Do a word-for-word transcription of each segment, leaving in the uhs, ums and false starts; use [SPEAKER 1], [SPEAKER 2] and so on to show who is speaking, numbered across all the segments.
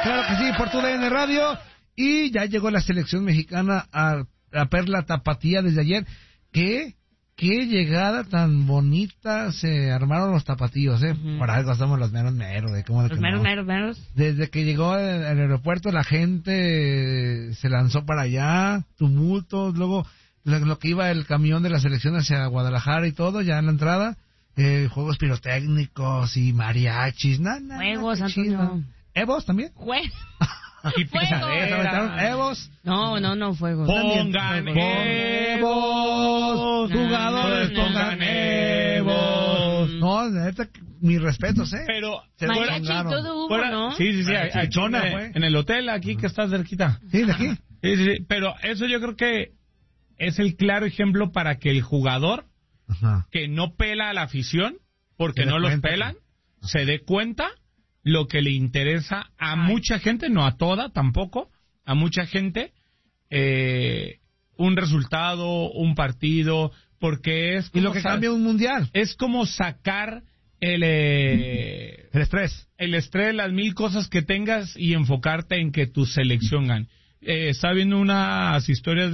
[SPEAKER 1] Claro que sí, por tu D N Radio. Y ya llegó la selección mexicana a, a Perla Tapatía desde ayer. ¿Qué? Qué llegada tan bonita se armaron los tapatíos, ¿eh? Uh-huh. Por algo somos los meros meros. ¿eh? ¿Cómo de
[SPEAKER 2] los
[SPEAKER 1] que
[SPEAKER 2] meros
[SPEAKER 1] no?
[SPEAKER 2] meros meros.
[SPEAKER 1] Desde que llegó al aeropuerto la gente se lanzó para allá, tumultos, luego lo, lo que iba el camión de la selección hacia Guadalajara y todo, ya en la entrada, eh, juegos pirotécnicos y mariachis, nada, nada.
[SPEAKER 2] Juegos, Antonio.
[SPEAKER 1] ¿Evos también?
[SPEAKER 2] Juegos.
[SPEAKER 1] Y pisadera. ¿Evos?
[SPEAKER 2] No, no, no, fuegos.
[SPEAKER 3] Pongan Evos.
[SPEAKER 1] Jugadores, pongan Evos. No, neta, mis respetos, ¿eh?
[SPEAKER 3] Pero,
[SPEAKER 2] mariachi y todo hubo,
[SPEAKER 3] fuera,
[SPEAKER 2] ¿no?
[SPEAKER 3] Sí, sí, sí.
[SPEAKER 1] Mariachi,
[SPEAKER 3] aquí
[SPEAKER 1] chona,
[SPEAKER 3] en,
[SPEAKER 1] fue.
[SPEAKER 3] en el hotel, aquí que está cerquita.
[SPEAKER 1] Sí, de aquí.
[SPEAKER 3] Sí, sí, sí. Pero eso yo creo que es el claro ejemplo para que el jugador
[SPEAKER 1] Ajá.
[SPEAKER 3] que no pela a la afición, porque no los
[SPEAKER 1] cuenta,
[SPEAKER 3] pelan, sí. se dé cuenta lo que le interesa a
[SPEAKER 2] Ay.
[SPEAKER 3] mucha gente, no a toda tampoco, a mucha gente, eh, un resultado, un partido, porque es...
[SPEAKER 1] Y lo que cambia un mundial.
[SPEAKER 3] Es como sacar el... Eh,
[SPEAKER 1] el estrés.
[SPEAKER 3] El estrés, las mil cosas que tengas y enfocarte en que tu selección gane. Eh, estaba viendo unas historias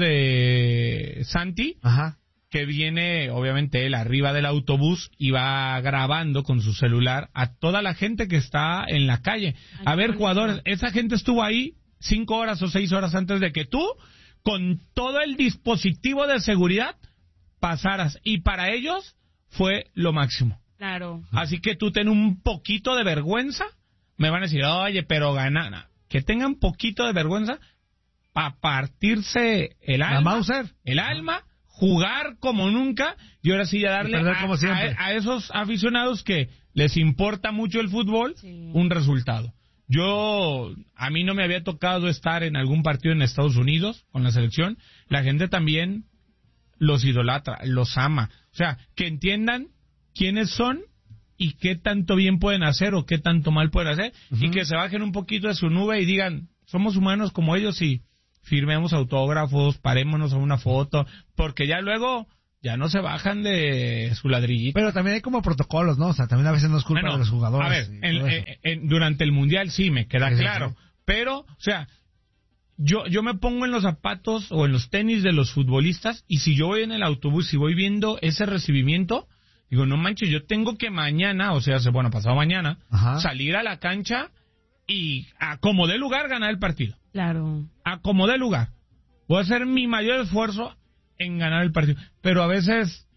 [SPEAKER 3] de Santi,
[SPEAKER 1] Ajá.
[SPEAKER 3] que viene, obviamente, él arriba del autobús y va grabando con su celular a toda la gente que está en la calle. A ver, jugadores, esa gente estuvo ahí cinco horas o seis horas antes de que tú, con todo el dispositivo de seguridad, pasaras. Y para ellos fue lo máximo.
[SPEAKER 2] Claro.
[SPEAKER 3] Así que tú ten un poquito de vergüenza. Me van a decir, oye, pero ganar. Que tengan poquito de vergüenza para partirse el alma.
[SPEAKER 1] La Mauser.
[SPEAKER 3] El alma. Jugar como nunca y ahora sí ya darle a,
[SPEAKER 1] como siempre.
[SPEAKER 3] a, a esos aficionados que les importa mucho el fútbol, sí. un resultado. Yo, a mí no me había tocado estar en algún partido en Estados Unidos con la selección. La gente también los idolatra, los ama. O sea, que entiendan quiénes son y qué tanto bien pueden hacer o qué tanto mal pueden hacer. Uh-huh. Y que se bajen un poquito de su nube y digan, somos humanos como ellos y firmemos autógrafos, parémonos a una foto, porque ya luego ya no se bajan de su ladrillito.
[SPEAKER 1] Pero también hay como protocolos, ¿no? O sea, también a veces no es culpa bueno, de los jugadores.
[SPEAKER 3] A ver, en, en, en, durante el Mundial sí, me queda sí, claro. Sí, sí. Pero, o sea, yo yo me pongo en los zapatos o en los tenis de los futbolistas y si yo voy en el autobús y voy viendo ese recibimiento, digo, no manches, yo tengo que mañana, o sea, bueno, pasado mañana, Ajá. salir a la cancha y a como dé lugar ganar el partido.
[SPEAKER 2] Claro.
[SPEAKER 3] A como dé lugar. Voy a hacer mi mayor esfuerzo en ganar el partido. Pero a veces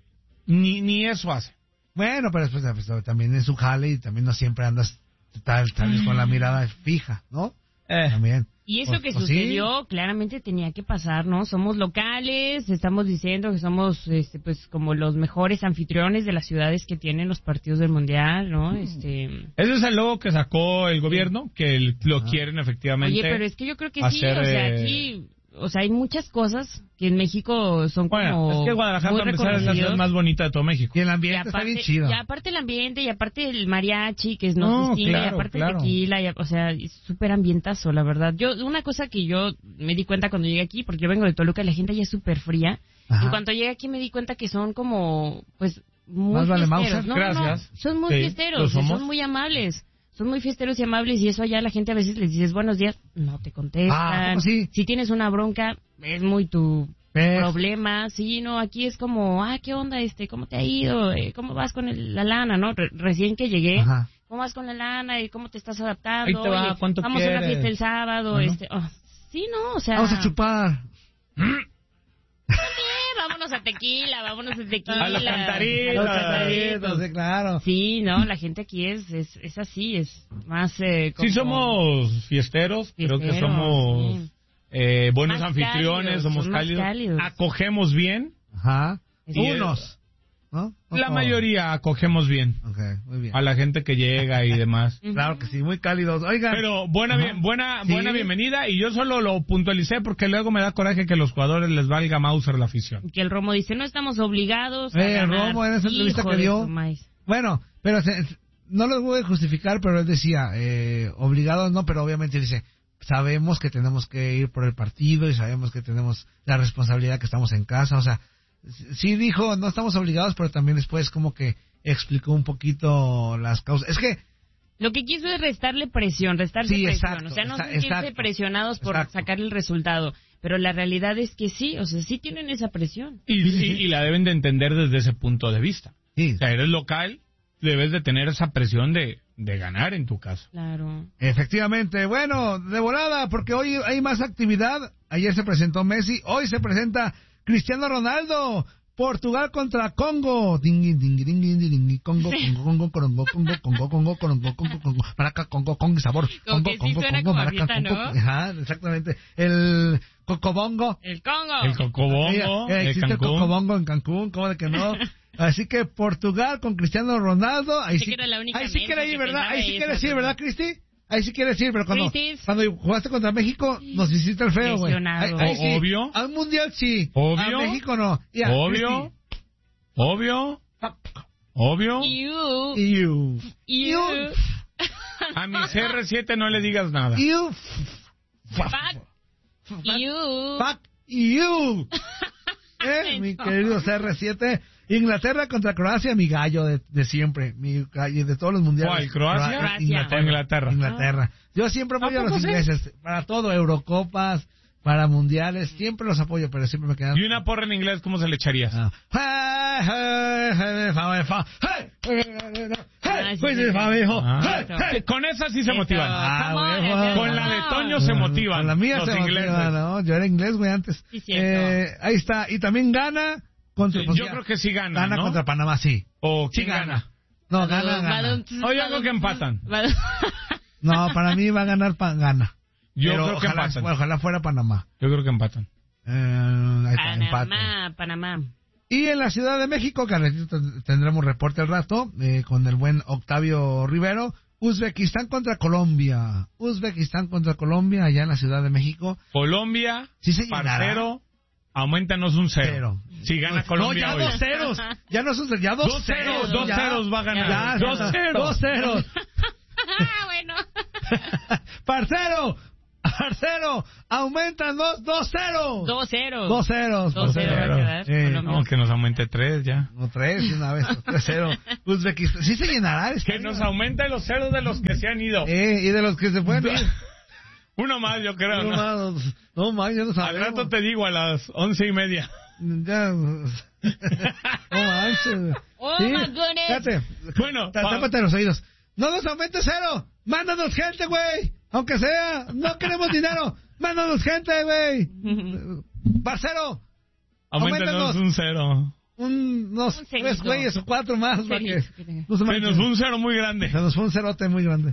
[SPEAKER 3] ni ni eso hace.
[SPEAKER 1] Bueno, pero después pues, también es su jale y también no siempre andas tal, tal vez con la mirada fija, ¿no?
[SPEAKER 3] Eh.
[SPEAKER 1] También.
[SPEAKER 2] Y eso
[SPEAKER 1] o,
[SPEAKER 2] que
[SPEAKER 1] o
[SPEAKER 2] sucedió
[SPEAKER 1] sí.
[SPEAKER 2] claramente tenía que pasar, ¿no? Somos locales, estamos diciendo que somos este, pues como los mejores anfitriones de las ciudades que tienen los partidos del Mundial, ¿no? Este
[SPEAKER 3] Ese es el logo que sacó el gobierno, que el, lo ah. quieren efectivamente.
[SPEAKER 2] Oye, pero es que yo creo que
[SPEAKER 3] hacer,
[SPEAKER 2] sí, o sea, aquí... O sea, hay muchas cosas que en México son como
[SPEAKER 3] bueno, es que Guadalajara
[SPEAKER 2] muy
[SPEAKER 3] para empezar es la ciudad más bonita de todo México.
[SPEAKER 1] Y el ambiente
[SPEAKER 2] aparte,
[SPEAKER 1] está bien chido.
[SPEAKER 2] Y aparte el ambiente, y aparte el mariachi, que nos
[SPEAKER 3] no,
[SPEAKER 2] distingue,
[SPEAKER 3] claro,
[SPEAKER 2] y aparte
[SPEAKER 3] claro.
[SPEAKER 2] el tequila, y, o sea, es súper ambientazo, la verdad. Yo, una cosa que yo me di cuenta cuando llegué aquí, porque yo vengo de Toluca, la gente ya es súper fría. Ajá. En cuanto llegué aquí me di cuenta que son como, pues, muy
[SPEAKER 1] más vale
[SPEAKER 2] fiesteros. No,
[SPEAKER 3] Gracias.
[SPEAKER 2] No, son muy
[SPEAKER 3] sí,
[SPEAKER 2] fiesteros, son muy amables. Son muy fiesteros y amables y eso allá la gente a veces les dices buenos días, no te contestan.
[SPEAKER 1] Ah, ¿sí?
[SPEAKER 2] Si tienes una bronca, es muy tu
[SPEAKER 1] ¿Eh?
[SPEAKER 2] problema. Sí, no, aquí es como, ah, ¿qué onda este? ¿Cómo te ha ido? ¿Cómo vas con el, la lana, no? Re- recién que llegué,
[SPEAKER 1] Ajá.
[SPEAKER 2] ¿cómo vas con la lana? ¿Y cómo te estás adaptando?
[SPEAKER 3] Ahí te va,
[SPEAKER 2] Oye,
[SPEAKER 3] ¿cuánto
[SPEAKER 2] vamos
[SPEAKER 3] quieres?
[SPEAKER 2] a una fiesta el sábado,
[SPEAKER 1] Bueno.
[SPEAKER 2] este, oh, sí, no, o sea.
[SPEAKER 1] Vamos a chupar.
[SPEAKER 2] Vámonos a tequila, vámonos a tequila.
[SPEAKER 3] A los cantaritos.
[SPEAKER 1] A los cantaritos, sí, claro.
[SPEAKER 2] Sí, no, la gente aquí es es, es así, es más eh, como...
[SPEAKER 3] Sí somos fiesteros, creo que
[SPEAKER 2] Fiesteros,
[SPEAKER 3] somos
[SPEAKER 2] sí.
[SPEAKER 3] eh, buenos
[SPEAKER 2] Más
[SPEAKER 3] anfitriones,
[SPEAKER 2] cálidos,
[SPEAKER 3] somos
[SPEAKER 2] son más
[SPEAKER 3] cálidos,
[SPEAKER 2] cálidos.
[SPEAKER 3] acogemos bien.
[SPEAKER 1] Ajá.
[SPEAKER 2] Sí.
[SPEAKER 1] Unos. ¿No?
[SPEAKER 3] La
[SPEAKER 1] Oh.
[SPEAKER 3] mayoría acogemos bien
[SPEAKER 1] Ok, muy bien.
[SPEAKER 3] a la gente que llega y demás.
[SPEAKER 1] Claro que sí, muy cálidos. Oigan.
[SPEAKER 3] Pero buena
[SPEAKER 1] Ajá.
[SPEAKER 3] bien, buena
[SPEAKER 1] Sí.
[SPEAKER 3] buena bienvenida y yo solo lo puntualicé porque luego me da coraje que a los jugadores les valga Mauser la afición.
[SPEAKER 2] Que el Romo dice, no estamos obligados a
[SPEAKER 1] Eh,
[SPEAKER 2] ganar.
[SPEAKER 1] Romo en esa entrevista
[SPEAKER 2] Hijo
[SPEAKER 1] que
[SPEAKER 2] de
[SPEAKER 1] dio.
[SPEAKER 2] su maíz.
[SPEAKER 1] Bueno, pero se- no lo voy a justificar, pero él decía, eh, obligados no, pero obviamente dice, sabemos que tenemos que ir por el partido y sabemos que tenemos la responsabilidad que estamos en casa, o sea, sí dijo, no estamos obligados, pero también después como que explicó un poquito las causas. Es que
[SPEAKER 2] Lo que quiso es restarle presión, restarse
[SPEAKER 1] sí,
[SPEAKER 2] presión.
[SPEAKER 1] Exacto,
[SPEAKER 2] o sea, no
[SPEAKER 1] está,
[SPEAKER 2] sentirse
[SPEAKER 1] exacto,
[SPEAKER 2] presionados por
[SPEAKER 1] exacto.
[SPEAKER 2] sacar el resultado. Pero la realidad es que sí, o sea, sí tienen esa presión.
[SPEAKER 3] Y, y, y la deben de entender desde ese punto de vista.
[SPEAKER 1] Sí.
[SPEAKER 3] O sea, eres local, debes de tener esa presión de, de ganar en tu casa.
[SPEAKER 2] Claro.
[SPEAKER 1] Efectivamente. Bueno, de volada, porque hoy hay más actividad. Ayer se presentó Messi, hoy se presenta Cristiano Ronaldo. Portugal contra Congo. Dingui, dingui, dingui, dingui, Congo, Congo, Congo, Congo, Congo, Congo, Congo, Congo, Congo, Congo, Maraca, Congo, Congo, sabor.
[SPEAKER 2] Como
[SPEAKER 1] Congo,
[SPEAKER 2] que sí
[SPEAKER 1] Congo,
[SPEAKER 2] suena
[SPEAKER 1] Congo,
[SPEAKER 2] como a
[SPEAKER 1] Maraca,
[SPEAKER 2] fiesta,
[SPEAKER 1] Congo.
[SPEAKER 2] ¿no?
[SPEAKER 1] Ajá, exactamente. El Cocobongo.
[SPEAKER 2] El Congo.
[SPEAKER 3] El Cocobongo,
[SPEAKER 1] Eh,
[SPEAKER 3] el
[SPEAKER 1] existe el
[SPEAKER 3] Cancún.
[SPEAKER 1] Cocobongo en Cancún, ¿cómo de que no? Así que Portugal con Cristiano Ronaldo. Ahí
[SPEAKER 2] Pensé
[SPEAKER 1] sí,
[SPEAKER 2] que era la única
[SPEAKER 1] ahí sí
[SPEAKER 2] mensa
[SPEAKER 1] quiere ir,
[SPEAKER 2] que
[SPEAKER 1] ¿verdad?
[SPEAKER 2] pensaba
[SPEAKER 1] Ahí sí
[SPEAKER 2] eso,
[SPEAKER 1] quiere ir,
[SPEAKER 2] pero-
[SPEAKER 1] ¿verdad, Cristi? Ahí sí quiere decir, pero cuando,
[SPEAKER 2] Cristis.
[SPEAKER 1] cuando jugaste contra México, nos hiciste el feo, güey.
[SPEAKER 2] Lesionado.
[SPEAKER 1] Ahí- ahí sí.
[SPEAKER 3] Obvio.
[SPEAKER 1] Al Mundial sí.
[SPEAKER 3] Obvio.
[SPEAKER 1] A México no. Ya,
[SPEAKER 3] Obvio. Obvio. Obvio.
[SPEAKER 2] You.
[SPEAKER 1] Cristi. You.
[SPEAKER 2] You.
[SPEAKER 3] A mi C R siete no le digas nada.
[SPEAKER 1] You.
[SPEAKER 2] Fuck. You.
[SPEAKER 1] Fuck you. ¿Eh? Mi querido C R siete. Inglaterra contra Croacia, mi gallo de, de siempre. Mi gallo de todos los mundiales.
[SPEAKER 3] ¿Cuál? ¿Croacia?
[SPEAKER 1] Croa-
[SPEAKER 2] Croacia.
[SPEAKER 3] O Inglaterra.
[SPEAKER 1] Inglaterra. Yo siempre apoyo a los
[SPEAKER 3] poco sí?
[SPEAKER 1] ingleses. Para todo, Eurocopas, para mundiales. Siempre los apoyo, pero siempre me quedan.
[SPEAKER 3] Y una porra en inglés, ¿cómo se le echarías?
[SPEAKER 1] Ah. Hey, hey, hey, fa- fa- hey, hey,
[SPEAKER 2] Ah, sí,
[SPEAKER 1] pues,
[SPEAKER 2] sí, sí.
[SPEAKER 1] fa- hijo.
[SPEAKER 3] Ah,
[SPEAKER 1] Hey, hey.
[SPEAKER 3] con esa sí se
[SPEAKER 2] Eso.
[SPEAKER 3] motivan.
[SPEAKER 1] Ah,
[SPEAKER 2] Come on,
[SPEAKER 1] güey,
[SPEAKER 2] Emilio.
[SPEAKER 3] Con la de Toño se motivan.
[SPEAKER 1] Con la mía
[SPEAKER 3] los
[SPEAKER 1] se
[SPEAKER 3] ingleses.
[SPEAKER 1] motiva, ¿no? Yo era inglés, güey, antes.
[SPEAKER 2] Sí, cierto.
[SPEAKER 1] Eh, ahí está. Y también gana contra...
[SPEAKER 3] Sí,
[SPEAKER 1] pues,
[SPEAKER 3] yo
[SPEAKER 1] ya,
[SPEAKER 3] creo que sí gana,
[SPEAKER 1] Gana
[SPEAKER 3] ¿no?
[SPEAKER 1] contra Panamá, sí.
[SPEAKER 3] ¿O
[SPEAKER 1] Sí
[SPEAKER 3] quién
[SPEAKER 1] gana.
[SPEAKER 3] gana?
[SPEAKER 1] No, gana, gana.
[SPEAKER 3] O yo creo que empatan.
[SPEAKER 1] No, para mí va a ganar, pa- gana.
[SPEAKER 3] Yo
[SPEAKER 1] Pero
[SPEAKER 3] creo que
[SPEAKER 1] ojalá,
[SPEAKER 3] empatan.
[SPEAKER 1] ojalá fuera Panamá.
[SPEAKER 3] Yo creo que empatan.
[SPEAKER 1] Eh, ahí está, empate.
[SPEAKER 2] Panamá, Panamá.
[SPEAKER 1] Y en la Ciudad de México, que al ratito ten- tendremos reporte al rato, eh, con el buen Octavio Rivero, Uzbekistán contra Colombia. Uzbekistán contra Colombia, allá en la Ciudad de México.
[SPEAKER 3] Colombia,
[SPEAKER 1] Sí se llenará.
[SPEAKER 3] parcero, aumentanos un cero.
[SPEAKER 1] Cero.
[SPEAKER 3] Si gana
[SPEAKER 1] No,
[SPEAKER 3] Colombia
[SPEAKER 1] ya
[SPEAKER 3] hoy.
[SPEAKER 1] dos ceros. Ya no son ya dos,
[SPEAKER 3] Dos ceros, dos
[SPEAKER 1] ya.
[SPEAKER 3] ceros va a ganar.
[SPEAKER 1] Ya,
[SPEAKER 3] Dos
[SPEAKER 1] ya,
[SPEAKER 3] ceros.
[SPEAKER 1] Dos ceros.
[SPEAKER 2] Ah, bueno.
[SPEAKER 1] Parcero, parcero, aumentan dos, dos ceros.
[SPEAKER 2] Dos ceros.
[SPEAKER 1] Dos ceros.
[SPEAKER 2] Dos
[SPEAKER 1] por
[SPEAKER 2] ceros va a
[SPEAKER 1] cero.
[SPEAKER 2] quedar.
[SPEAKER 1] Eh,
[SPEAKER 2] Colombia.
[SPEAKER 3] No, que nos aumente tres ya.
[SPEAKER 1] No, tres, de una vez, tres cero. Uzbekistán. Sí se llenará. el
[SPEAKER 3] Que
[SPEAKER 1] estadio.
[SPEAKER 3] nos aumente los ceros de los que se han ido.
[SPEAKER 1] Eh, y de los que se pueden ir.
[SPEAKER 3] Uno más, yo creo.
[SPEAKER 1] No,
[SPEAKER 3] ¿no?
[SPEAKER 1] más, no, más, ya no
[SPEAKER 3] Al
[SPEAKER 1] sabemos.
[SPEAKER 3] rato te digo a las once y media.
[SPEAKER 1] Ya. No manches.
[SPEAKER 2] Oh,
[SPEAKER 1] Sí,
[SPEAKER 2] my goodness.
[SPEAKER 1] Fíjate.
[SPEAKER 3] Bueno,
[SPEAKER 1] Tá-
[SPEAKER 3] pa-
[SPEAKER 1] tápate los oídos. No nos aumente cero. Mándanos gente, güey. Aunque sea. No queremos dinero. Mándanos gente, güey. Parcero.
[SPEAKER 3] Auméntanos
[SPEAKER 1] Auméntanos.
[SPEAKER 3] un cero.
[SPEAKER 1] Un, unos
[SPEAKER 2] Un
[SPEAKER 1] tres
[SPEAKER 2] cerito.
[SPEAKER 1] güeyes o cuatro más. Para que
[SPEAKER 2] Cerito que tenga.
[SPEAKER 1] no se
[SPEAKER 3] Se
[SPEAKER 1] manchen.
[SPEAKER 3] nos fue un cero muy grande.
[SPEAKER 1] Se nos fue un cerote muy grande.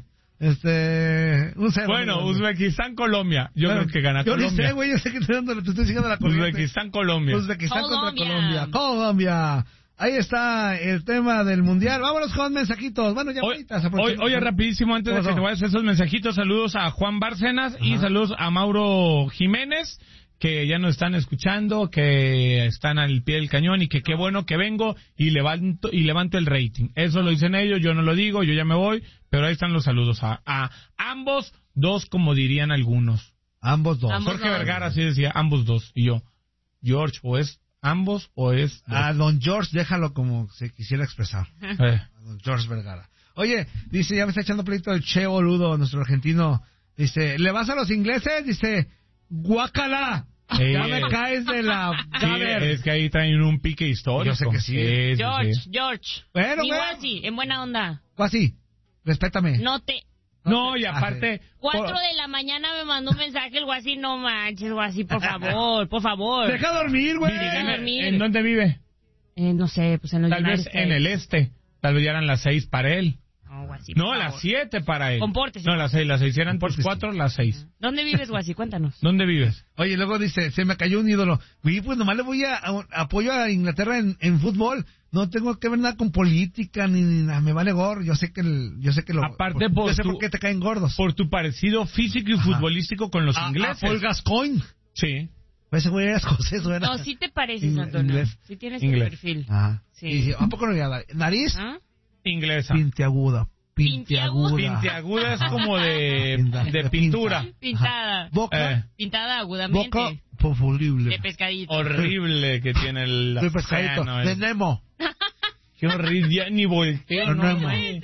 [SPEAKER 1] Este. Un cero.
[SPEAKER 3] Bueno,
[SPEAKER 1] muy grande.
[SPEAKER 3] Uzbekistán, Colombia. Yo
[SPEAKER 1] Bueno,
[SPEAKER 3] creo que gana
[SPEAKER 1] yo
[SPEAKER 3] Colombia.
[SPEAKER 1] ni sé, güey. Yo sé que estoy dando, te estoy siguiendo la corriente.
[SPEAKER 3] Uzbekistán, Colombia.
[SPEAKER 1] Uzbekistán contra
[SPEAKER 2] Colombia.
[SPEAKER 1] Colombia. Colombia. Ahí está el tema del mundial. Vámonos con mensajitos. Bueno, ya
[SPEAKER 3] Hoy,
[SPEAKER 1] ahorita,
[SPEAKER 3] hoy-
[SPEAKER 1] aprovechemos.
[SPEAKER 3] oye, rapidísimo, antes de
[SPEAKER 1] ¿Qué
[SPEAKER 3] que
[SPEAKER 1] pasó?
[SPEAKER 3] te vayas a esos mensajitos, saludos a Juan Bárcenas y
[SPEAKER 1] Ajá.
[SPEAKER 3] saludos a Mauro Jiménez, que ya nos están escuchando, que están al pie del cañón y que qué bueno que vengo y levanto y levanto el rating. Eso lo dicen ellos, yo no lo digo, yo ya me voy, pero ahí están los saludos a, a ambos dos, como dirían algunos.
[SPEAKER 1] Ambos dos.
[SPEAKER 2] Ambos
[SPEAKER 3] Jorge
[SPEAKER 2] dos.
[SPEAKER 3] Vergara sí decía ambos dos, y yo, George, o es ambos o es dos.
[SPEAKER 1] A don George, déjalo como se quisiera expresar.
[SPEAKER 3] Eh.
[SPEAKER 1] A don George Vergara. Oye, dice, ya me está echando pleito el Che Boludo, nuestro argentino. Dice, ¿le vas a los ingleses? Dice, guácala.
[SPEAKER 3] Eh.
[SPEAKER 1] Ya me caes de la...
[SPEAKER 3] Sí,
[SPEAKER 1] Ya ver.
[SPEAKER 3] es que ahí traen un pique histórico.
[SPEAKER 1] Yo sé que sí.
[SPEAKER 3] Sí, sí,
[SPEAKER 2] George,
[SPEAKER 3] sí.
[SPEAKER 2] George.
[SPEAKER 1] Bueno,
[SPEAKER 2] Mi
[SPEAKER 1] güey.
[SPEAKER 2] guasi, en buena onda.
[SPEAKER 1] Así, respétame.
[SPEAKER 2] No te...
[SPEAKER 3] No, y aparte...
[SPEAKER 2] Cuatro
[SPEAKER 3] por-
[SPEAKER 2] de la mañana me mandó un mensaje el guasi, no manches, guasi, por favor, por favor.
[SPEAKER 1] Deja dormir, güey.
[SPEAKER 2] Deja
[SPEAKER 3] ¿En,
[SPEAKER 2] dormir.
[SPEAKER 3] ¿En dónde vive?
[SPEAKER 2] Eh, no sé, pues en los
[SPEAKER 3] Tal vez
[SPEAKER 2] United
[SPEAKER 3] en el este. Tal vez ya eran las seis para él.
[SPEAKER 2] No, guasi, por
[SPEAKER 3] No,
[SPEAKER 2] favor.
[SPEAKER 3] las siete para él.
[SPEAKER 2] Compórtese.
[SPEAKER 3] No, las seis. Las seis eran por
[SPEAKER 1] Compórtese.
[SPEAKER 3] cuatro, las seis.
[SPEAKER 2] ¿Dónde vives, guasi? Cuéntanos.
[SPEAKER 3] ¿Dónde vives?
[SPEAKER 1] Oye, luego dice, se me cayó un ídolo. Oye, pues nomás le voy a, a- apoyo a Inglaterra en, en fútbol. No tengo que ver nada con política ni, ni nada. Me vale gorro. Yo sé que el, yo sé que lo.
[SPEAKER 3] Aparte,
[SPEAKER 1] por,
[SPEAKER 3] por
[SPEAKER 1] yo sé
[SPEAKER 3] tu-
[SPEAKER 1] por qué te caen gordos.
[SPEAKER 3] Por tu parecido físico y
[SPEAKER 1] Ajá.
[SPEAKER 3] futbolístico con los
[SPEAKER 1] A-
[SPEAKER 3] ingleses.
[SPEAKER 1] A Paul Gascoigne.
[SPEAKER 3] Sí.
[SPEAKER 1] Ese güey era escocés, güey. era-
[SPEAKER 2] No, sí te pareces,
[SPEAKER 1] Ingle-
[SPEAKER 2] Antonio.
[SPEAKER 1] inglés.
[SPEAKER 2] Sí tienes
[SPEAKER 3] Inglés.
[SPEAKER 2] el perfil.
[SPEAKER 1] Ajá.
[SPEAKER 2] Sí.
[SPEAKER 1] Y dice, ¿a poco no le da? Nariz,
[SPEAKER 2] ¿Ah?
[SPEAKER 3] Inglesa.
[SPEAKER 1] pintiaguda. Pintiaguda.
[SPEAKER 3] Pintiaguda es como de,
[SPEAKER 1] Pinta-
[SPEAKER 3] de
[SPEAKER 1] de
[SPEAKER 3] pintura.
[SPEAKER 1] pinta.
[SPEAKER 2] Pintada.
[SPEAKER 1] Boca,
[SPEAKER 3] Eh.
[SPEAKER 2] Pintada agudamente.
[SPEAKER 1] boca populible.
[SPEAKER 2] De pescadito.
[SPEAKER 3] Horrible que tiene el
[SPEAKER 1] Soy pescadito.
[SPEAKER 3] océano,
[SPEAKER 1] De
[SPEAKER 3] el-
[SPEAKER 1] Nemo.
[SPEAKER 3] Qué horrible, ya ni volteo,
[SPEAKER 1] No,
[SPEAKER 3] no,
[SPEAKER 1] no,
[SPEAKER 3] güey.
[SPEAKER 2] Eso eres.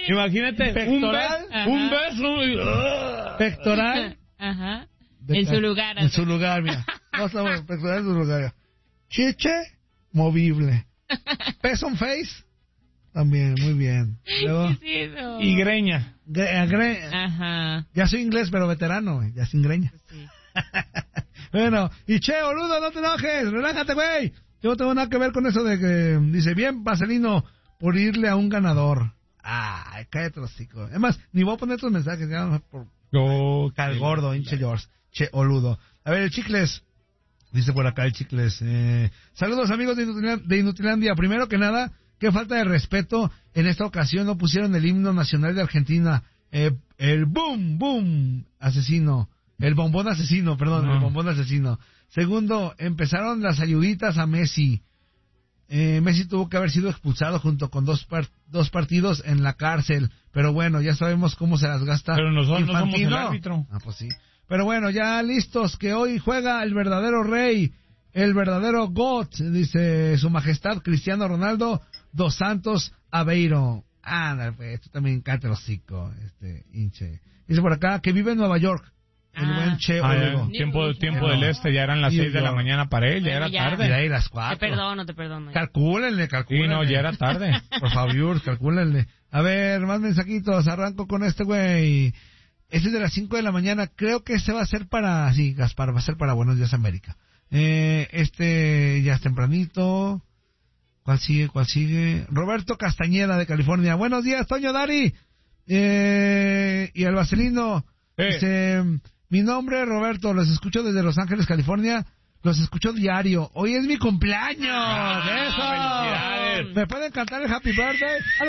[SPEAKER 3] Imagínate,
[SPEAKER 1] Pectoral.
[SPEAKER 3] un, be- un beso. Y, ¡ah!
[SPEAKER 1] Pectoral.
[SPEAKER 2] Ajá.
[SPEAKER 1] De
[SPEAKER 2] En
[SPEAKER 1] ca-
[SPEAKER 2] su lugar.
[SPEAKER 1] En su lugar, mira. Vamos a ver, pectoral en su lugar. Chiche, movible. Peson face, también, muy bien. Luego,
[SPEAKER 2] ¿Qué es eso?
[SPEAKER 3] Y greña.
[SPEAKER 1] gre- gre-
[SPEAKER 2] Ajá.
[SPEAKER 1] ya soy inglés, pero veterano, güey, ya sin greña.
[SPEAKER 2] Sí.
[SPEAKER 1] Bueno, y che, boludo, no te enojes, relájate, güey. Yo no tengo nada que ver con eso de que dice, bien, Vaselino, por irle a un ganador. Ay, cállate los hocico. Es más, ni voy a poner tus mensajes, ya por
[SPEAKER 3] Yo,
[SPEAKER 1] cal gordo, hinche George, che, boludo. A ver, el Chicles, dice por acá el Chicles. Eh, saludos, amigos de, Inutilan- de Inutilandia. Primero que nada, qué falta de respeto. En esta ocasión no pusieron el himno nacional de Argentina. Eh, el boom, boom, asesino. El bombón asesino, perdón,
[SPEAKER 3] No.
[SPEAKER 1] el bombón asesino. Segundo, empezaron las ayuditas a Messi. Eh, Messi tuvo que haber sido expulsado junto con dos par- dos partidos en la cárcel. Pero bueno, ya sabemos cómo se las gasta.
[SPEAKER 3] Pero nosotros no somos el
[SPEAKER 1] Infantino.
[SPEAKER 3] árbitro.
[SPEAKER 1] Ah, pues sí. Pero bueno, ya listos, que hoy juega el verdadero rey, el verdadero GOAT, dice su majestad Cristiano Ronaldo dos Santos Aveiro. Anda, pues, tú también cállate el hocico, este, hinche. Dice por acá que vive en Nueva York, el
[SPEAKER 2] Ah.
[SPEAKER 1] buen Che
[SPEAKER 3] Ah, ya,
[SPEAKER 1] Olivo.
[SPEAKER 3] tiempo tiempo
[SPEAKER 1] No.
[SPEAKER 3] del este, ya eran las
[SPEAKER 1] New
[SPEAKER 3] seis de la
[SPEAKER 1] York.
[SPEAKER 3] mañana para él, ya
[SPEAKER 2] Bueno,
[SPEAKER 3] era
[SPEAKER 2] ya.
[SPEAKER 3] tarde.
[SPEAKER 1] Mira ahí las
[SPEAKER 2] Te
[SPEAKER 1] cuatro.
[SPEAKER 2] perdono, te perdono.
[SPEAKER 1] Calcúlenle,
[SPEAKER 3] Sí,
[SPEAKER 1] calcúlenle.
[SPEAKER 3] no, ya era tarde.
[SPEAKER 1] Por favor, calcúlenle. A ver, más mensajitos. Arranco con este güey. Este es de las cinco de la mañana. Creo que este va a ser para... Sí, Gaspar, va a ser para Buenos Días América. Eh, este ya es tempranito. ¿Cuál sigue? ¿Cuál sigue? Roberto Castañeda de California. Buenos días, Toño Dari. Eh, y el Vaselino.
[SPEAKER 3] Eh.
[SPEAKER 1] Dice, mi nombre es Roberto. Los escucho desde Los Ángeles, California. Los escucho diario. Hoy es mi cumpleaños.
[SPEAKER 3] Ah,
[SPEAKER 1] ¡Eso!
[SPEAKER 3] felicidades.
[SPEAKER 1] ¿Me pueden cantar el Happy Birthday?